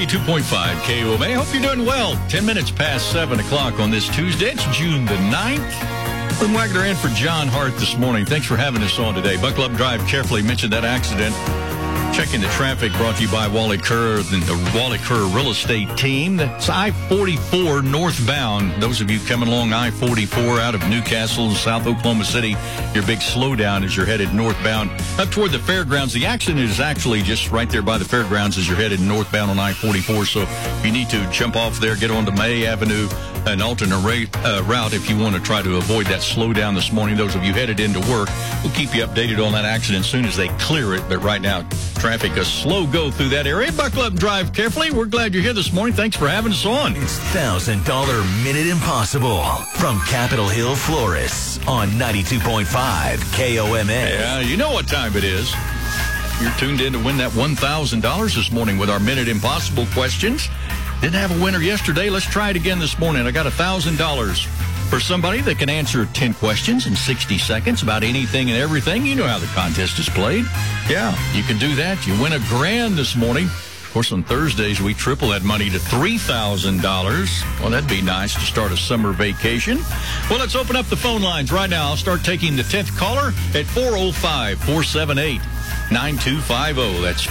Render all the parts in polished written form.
92.5 KOMA. Hope you're doing well. 10 minutes past 7 o'clock on this Tuesday. It's June the 9th. William Wagner in for John Hart this morning. Thanks for having us on today. Buckle up, drive carefully. Mentioned that accident. Checking the traffic brought to you by Wally Kerr, the Wally Kerr Real Estate Team. That's I-44 northbound. Those of you coming along I-44 out of Newcastle, South Oklahoma City, your big slowdown as you're headed northbound up toward the fairgrounds. The accident is actually just right there by the fairgrounds as you're headed northbound on I-44. So if you need to jump off there, get onto May Avenue, an alternate route if you want to try to avoid that slowdown this morning. Those of you headed into work, we'll keep you updated on that accident as soon as they clear it. But right now, traffic a slow go through that area. Buckle up and drive carefully. We're glad you're here this morning. Thanks for having us on. It's $1,000 Minute Impossible from Capitol Hill Florists on 92.5 KOMA. Yeah, you know what time it is. You're tuned in to win that $1,000 this morning with our Minute Impossible questions. Didn't have a winner yesterday. Let's try it again this morning. I got $1,000 for somebody that can answer 10 questions in 60 seconds about anything and everything. You know how the contest is played. Yeah, you can do that. You win $1,000 this morning. Of course, on Thursdays, we triple that money to $3,000. Well, that'd be nice to start a summer vacation. Well, let's open up the phone lines right now. I'll start taking the 10th caller at 405-478. 9250. That's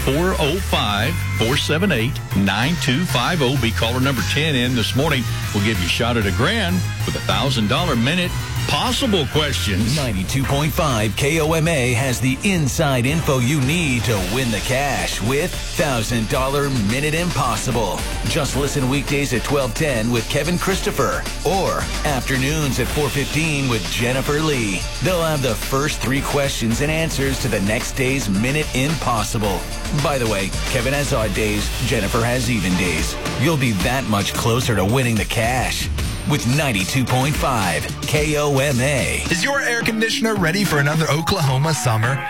405-478-9250. Be caller number 10 in this morning. We'll give you a shot at $1,000 with $1,000 minute possible questions. 92.5 KOMA has the inside info you need to win the cash with $1,000 Minute Impossible. Just listen weekdays at 12:10 with Kevin Christopher or afternoons at 4:15 with Jennifer Lee. They'll have the first 3 questions and answers to the next day's Minute Impossible. By the way, Kevin has odd days, Jennifer has even days. You'll be that much closer to winning the cash with 92.5 KOMA. Is your air conditioner ready for another Oklahoma summer?